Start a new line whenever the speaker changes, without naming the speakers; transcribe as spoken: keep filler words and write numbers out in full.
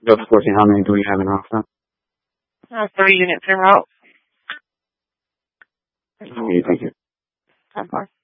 Delta fourteen, how many do we have in route?
Uh, three units en route.
Okay, thank you.
ten four.